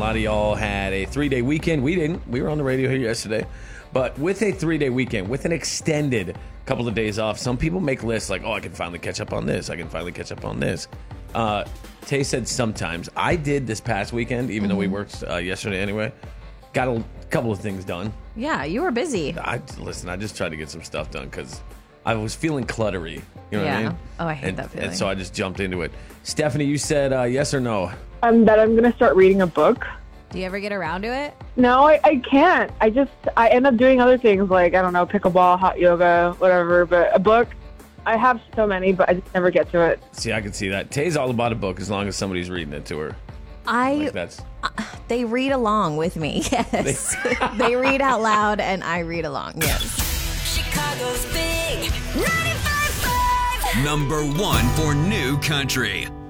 lot of y'all had a 3-day weekend. We didn't. We were on the radio here yesterday. But with a 3-day weekend, with an extended couple of days off, some people make lists like, oh, I can finally catch up on this. I can finally catch up on this. Tay said sometimes. I did this past weekend, even though we worked yesterday anyway. Got a couple of things done. Yeah, you were busy. I just tried to get some stuff done because I was feeling cluttery. You know what I mean? Oh, I hate that feeling. And so I just jumped into it. Stephanie, you said yes or no? That I'm going to start reading a book. Do you ever get around to it? No, I can't. I end up doing other things like, I don't know, pickleball, hot yoga, whatever. But a book, I have so many, but I just never get to it. See, I can see that. Tay's all about a book as long as somebody's reading it to her. They read along with me, yes. They read out loud and I read along, yes. Chicago's Big 95.5. #1 for New Country.